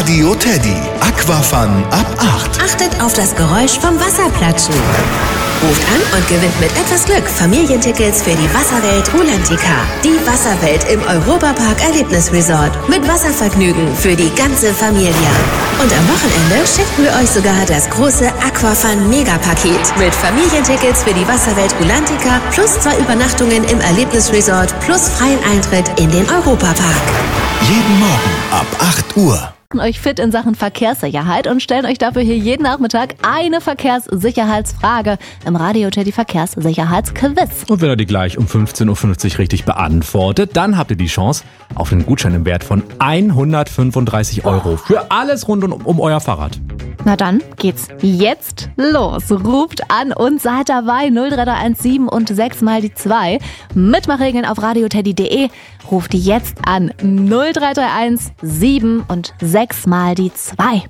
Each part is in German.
Radio Teddy. Aquafun ab 8. Achtet auf das Geräusch vom Wasserplatschen. Ruft an und gewinnt mit etwas Glück Familientickets für die Wasserwelt Rulantica. Die Wasserwelt im Europapark Erlebnisresort. Mit Wasservergnügen für die ganze Familie. Und am Wochenende schenken wir euch sogar das große Aquafun Megapaket. Mit Familientickets für die Wasserwelt Rulantica plus 2 Übernachtungen im Erlebnisresort plus freien Eintritt in den Europapark. Jeden Morgen ab 8 Uhr. Euch fit in Sachen Verkehrssicherheit und stellen euch dafür hier jeden Nachmittag eine Verkehrssicherheitsfrage im Radio Teddy Verkehrssicherheitsquiz. Und wenn ihr die gleich um 15.50 Uhr richtig beantwortet, dann habt ihr die Chance auf einen Gutschein im Wert von 135 € für alles rund um euer Fahrrad. Na dann geht's jetzt los. Ruft an und seid dabei. 03317 und 6 mal die 2. Mitmachregeln auf radioteddy.de. Ruft jetzt an 03317 und 6 mal die 2.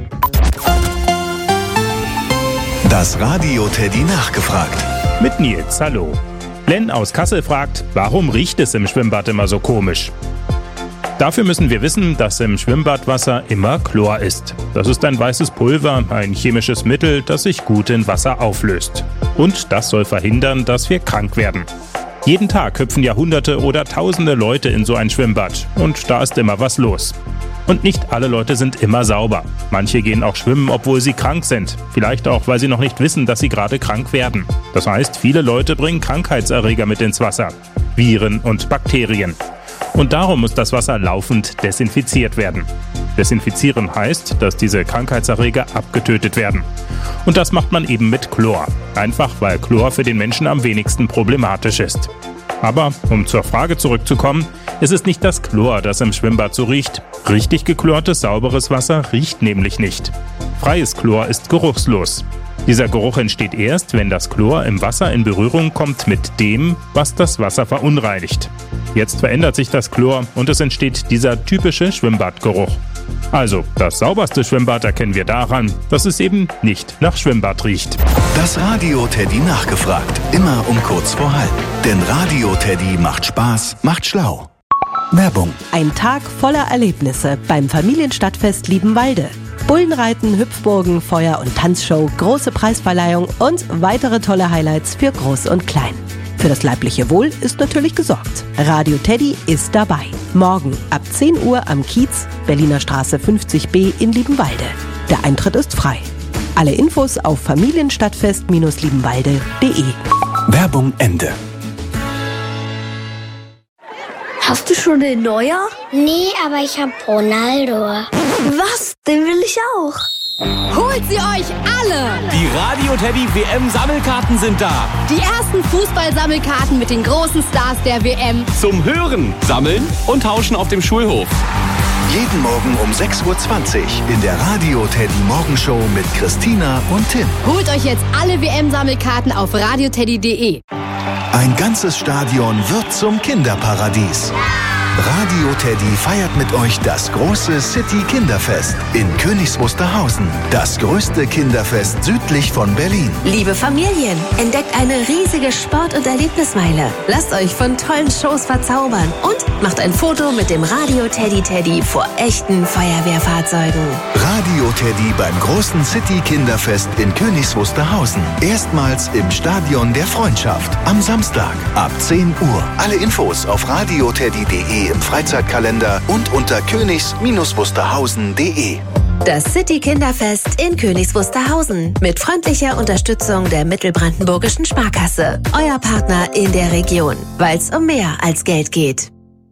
Das Radio Teddy nachgefragt. Mit Nils, hallo. Len aus Kassel fragt, warum riecht es im Schwimmbad immer so komisch? Dafür müssen wir wissen, dass im Schwimmbadwasser immer Chlor ist. Das ist ein weißes Pulver, ein chemisches Mittel, das sich gut in Wasser auflöst. Und das soll verhindern, dass wir krank werden. Jeden Tag hüpfen ja Hunderte oder Tausende Leute in so ein Schwimmbad und da ist immer was los. Und nicht alle Leute sind immer sauber. Manche gehen auch schwimmen, obwohl sie krank sind. Vielleicht auch, weil sie noch nicht wissen, dass sie gerade krank werden. Das heißt, viele Leute bringen Krankheitserreger mit ins Wasser. Viren und Bakterien. Und darum muss das Wasser laufend desinfiziert werden. Desinfizieren heißt, dass diese Krankheitserreger abgetötet werden. Und das macht man eben mit Chlor. Einfach, weil Chlor für den Menschen am wenigsten problematisch ist. Aber, um zur Frage zurückzukommen, ist es nicht das Chlor, das im Schwimmbad so riecht. Richtig geklortes, sauberes Wasser riecht nämlich nicht. Freies Chlor ist geruchslos. Dieser Geruch entsteht erst, wenn das Chlor im Wasser in Berührung kommt mit dem, was das Wasser verunreinigt. Jetzt verändert sich das Chlor und es entsteht dieser typische Schwimmbadgeruch. Also, das sauberste Schwimmbad erkennen wir daran, dass es eben nicht nach Schwimmbad riecht. Das Radio Teddy nachgefragt. Immer um kurz vor halb. Denn Radio Teddy macht Spaß, macht schlau. Werbung. Ein Tag voller Erlebnisse beim Familienstadtfest Liebenwalde. Bullenreiten, Hüpfburgen, Feuer- und Tanzshow, große Preisverleihung und weitere tolle Highlights für Groß und Klein. Für das leibliche Wohl ist natürlich gesorgt. Radio Teddy ist dabei. Morgen ab 10 Uhr am Kiez, Berliner Straße 50b in Liebenwalde. Der Eintritt ist frei. Alle Infos auf familienstadtfest-liebenwalde.de. Werbung Ende. Hast du schon den Neuer? Nee, aber ich hab Ronaldo. Was? Den will ich auch. Holt sie euch alle! Die Radio Teddy WM-Sammelkarten sind da. Die ersten Fußball-Sammelkarten mit den großen Stars der WM. Zum Hören, Sammeln und Tauschen auf dem Schulhof. Jeden Morgen um 6.20 Uhr in der Radio Teddy Morgenshow mit Christina und Tim. Holt euch jetzt alle WM-Sammelkarten auf radioteddy.de. Ein ganzes Stadion wird zum Kinderparadies. Radio Teddy feiert mit euch das große City Kinderfest in Königs Wusterhausen. Das größte Kinderfest südlich von Berlin. Liebe Familien, entdeckt eine riesige Sport- und Erlebnismeile. Lasst euch von tollen Shows verzaubern und macht ein Foto mit dem Radio Teddy vor echten Feuerwehrfahrzeugen. Radio Teddy beim großen City Kinderfest in Königs Wusterhausen. Erstmals im Stadion der Freundschaft. Am Samstag ab 10 Uhr. Alle Infos auf radioteddy.de im Freizeitkalender und unter königs-wusterhausen.de. Das City Kinderfest in Königs Wusterhausen mit freundlicher Unterstützung der Mittelbrandenburgischen Sparkasse. Euer Partner in der Region, weil es um mehr als Geld geht.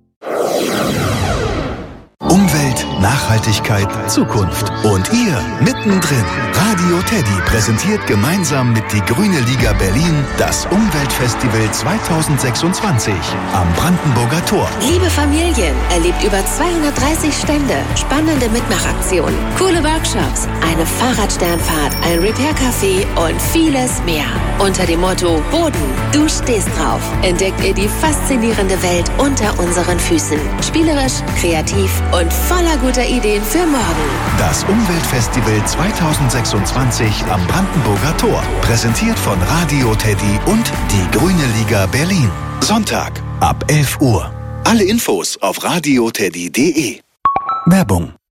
Umwelt, Nachhaltigkeit, Zukunft. Und ihr mittendrin. Radio Teddy präsentiert gemeinsam mit die Grüne Liga Berlin das Umweltfestival 2026 am Brandenburger Tor. Liebe Familien, erlebt über 230 Stände, spannende Mitmachaktionen, coole Workshops, eine Fahrradsternfahrt, ein Repair-Café und vieles mehr. Unter dem Motto Boden, du stehst drauf, entdeckt ihr die faszinierende Welt unter unseren Füßen. Spielerisch, kreativ und voller guter Ideen für morgen. Das Umweltfestival 2026 am Brandenburger Tor. Präsentiert von Radio Teddy und die Grüne Liga Berlin. Sonntag ab 11 Uhr. Alle Infos auf radioteddy.de. Werbung.